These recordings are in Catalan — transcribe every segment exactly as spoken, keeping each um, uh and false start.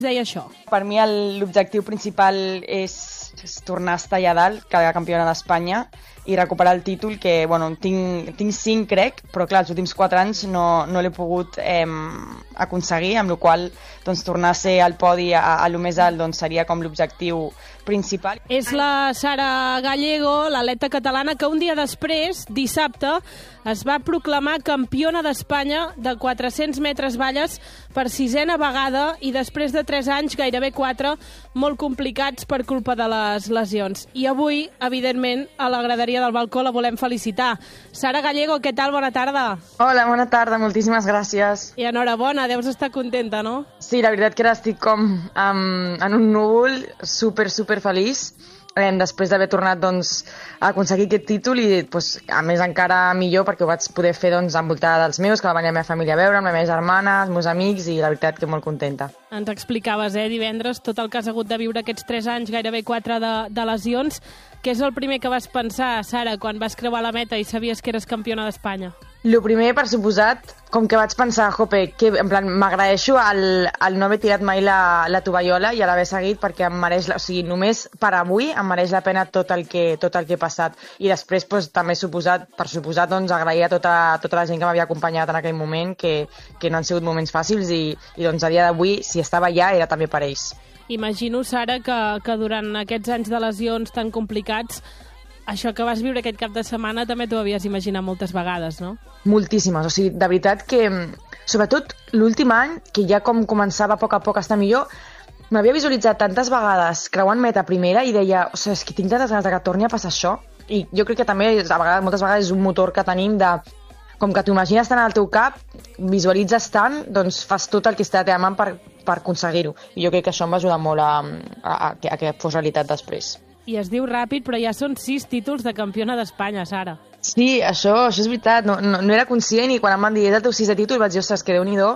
deia això. Per mi l'objectiu principal és, és tornar a estar allà dalt, cada campiona d'Espanya, i recuperar el títol, que bueno, tinc, tinc cinc, crec, però clar, els últims quatre anys no, no l'he pogut eh, aconseguir, amb la qual doncs, tornar a ser al podi a, a lo més alt doncs, seria com l'objectiu principal. És la Sara Gallego, l'atleta catalana, que un dia després, dissabte, es va proclamar campiona d'Espanya de quatre-cents metres valles per sisena vegada i després de tres anys, gairebé quatre, molt complicats per culpa de les lesions. I avui, evidentment, a la graderia del balcó la volem felicitar. Sara Gallego, què tal? Bona tarda. Hola, bona tarda, moltíssimes gràcies. I enhorabona, deus estar contenta, no? Sí, la veritat que ara estic com um, en un núvol super, super feliç. Eh, després d'haver tornat doncs, a aconseguir aquest títol i doncs, a més encara millor perquè ho vaig poder fer doncs, envoltada dels meus, que va venir la meva família a veure, amb la meva germana, els meus amics, i la veritat que molt contenta. Ens explicaves, eh, divendres, tot el que has hagut de viure aquests tres anys, gairebé quatre de, de lesions. Què és el primer que vas pensar, Sara, quan vas creuar la meta i sabies que eres campiona d'Espanya? El primer, per suposat, com que vaig pensar, jope, que en plan m'agraeixo el, el no haver tirat mai la, la tovallola i l'haver seguit, perquè em mereix, la, o sigui, només per avui em mereix la pena tot el que, tot el que he passat. I després pues, també suposat, per suposat doncs, agrair a tota, tota la gent que m'havia acompanyat en aquell moment, que, que no han sigut moments fàcils i, i doncs, a dia d'avui, si estava allà, era també per ells. Imagino, Sara, que, que durant aquests anys de lesions tan complicats, això que vas viure aquest cap de setmana també t'ho havies imaginat moltes vegades, no? Moltíssimes, o sigui, de veritat que, sobretot l'últim any, que ja com començava a poc a poc a estar millor, m'havia visualitzat tantes vegades creuant meta primera i deia, o sigui, és que tinc tantes ganes que torni a passar això, i jo crec que també, a vegades, moltes vegades és un motor que tenim de, com que t'ho imagines tant al teu cap, visualitzes tant, doncs fas tot el que està a la teva mà per, per aconseguir-ho. I jo crec que això em va ajudar molt a, a, a, a que fos realitat després. I es diu ràpid, però ja són sis títols de campiona d'Espanya, Sara. Sí, això, això és veritat. No, no, no era conscient i quan em van dir és el teu sisè títol vaig dir, ostres, que Déu-n'hi-do.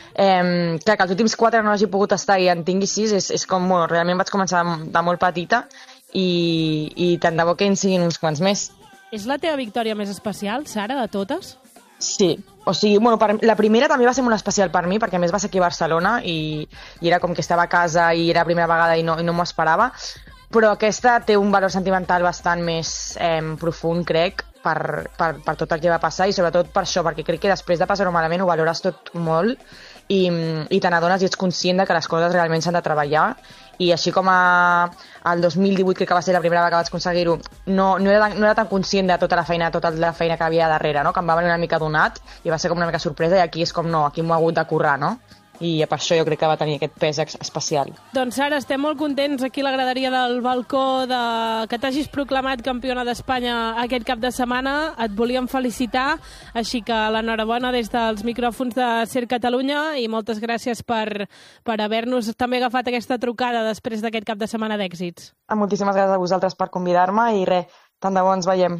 Eh, clar, que els últims quatre no hagi pogut estar i en tingui sis, és, és com, bueno, realment vaig començar de molt petita i, i tant de bo que en siguin uns quants més. És la teva victòria més especial, Sara, de totes? Sí, o sigui, bueno, per, la primera també va ser molt especial per mi, perquè a més va ser aquí a Barcelona i, i era com que estava a casa i era la primera vegada i no, i no m'ho esperava, però aquesta té un valor sentimental bastant més eh, profund, crec, per, per, per tot el que va passar i sobretot per això, perquè crec que després de passar-ho malament ho valores tot molt i, i te n'adones i ets conscient de que les coses realment s'han de treballar i així com a, el dos mil divuit, crec que va ser la primera vegada que vaig aconseguir-ho, no, no, era, no era tan conscient de tota la feina, tota la feina que havia darrere, no? Que em va venir una mica donat i va ser com una mica sorpresa i aquí és com no, aquí m'ho ha hagut de currar, no? I per això jo crec que va tenir aquest pes especial. Doncs Sara, estem molt contents aquí a la graderia del balcó de que t'hagis proclamat campiona d'Espanya aquest cap de setmana. Et volíem felicitar, així que l'enhorabona des dels micròfons de Ser Catalunya i moltes gràcies per, per haver-nos també agafat aquesta trucada després d'aquest cap de setmana d'èxits. Moltíssimes gràcies a vosaltres per convidar-me i res, tant de bo ens veiem.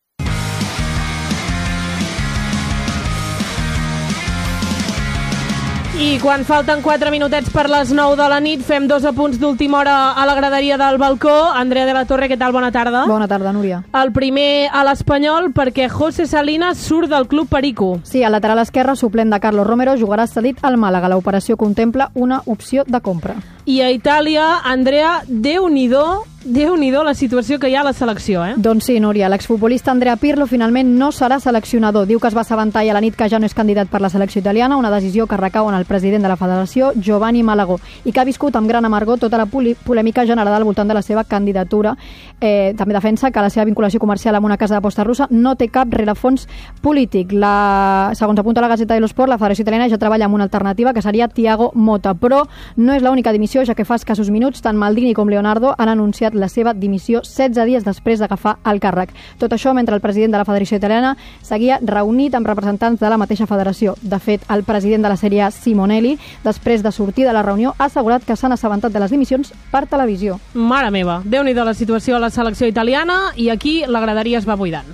I quan falten quatre minutets per les nou de la nit, fem dos apunts d'última hora a la graderia del balcó. Andrea de la Torre, què tal? Bona tarda. Bona tarda, Núria. El primer a l'Espanyol perquè José Salinas surt del club Perico. Sí, al lateral esquerre, suplent de Carlos Romero, jugarà cedit al Màlaga. L'operació contempla una opció de compra. I a Itàlia, Andrea, Déu-n'hi-do, Déu-n'hi-do la situació que hi ha a la selecció, eh? Doncs sí, Núria, l'exfutbolista Andrea Pirlo finalment no serà seleccionador. Diu que es va assabentar a la nit que ja no és candidat per la selecció italiana, una decisió que recau en el president de la federació, Giovanni Malagó, i que ha viscut amb gran amargor tota la polèmica generada al voltant de la seva candidatura. Eh, també defensa que la seva vinculació comercial amb una casa d'aposta russa no té cap rerefons polític. La, segons apunta la Gaceta dello Sport, la federació italiana ja treballa amb una alternativa que seria Thiago Motta, però no és l'única dimissió, ja que fa escassos minuts tant Maldini com Leonardo han anunciat la seva dimissió setze dies després d'agafar el càrrec. Tot això mentre el president de la Federació Italiana seguia reunit amb representants de la mateixa federació. De fet, el president de la Sèrie A, Simonelli, després de sortir de la reunió, ha assegurat que s'han assabentat de les dimissions per televisió. Mare meva, Déu-n'hi-do la situació a la selecció italiana i aquí la graderia es va buidant.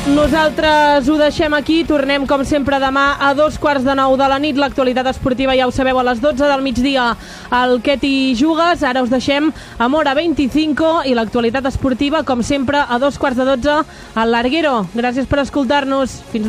Nosaltres ho deixem aquí, tornem com sempre demà a dos quarts de nou de la nit. L'actualitat esportiva ja ho sabeu, a les dotze del migdia al Què t'hi jugues. Ara us deixem amb Hora vint-i-cinc i l'actualitat esportiva com sempre a dos quarts de dotze al Larguero. Gràcies per escoltar-nos. Fins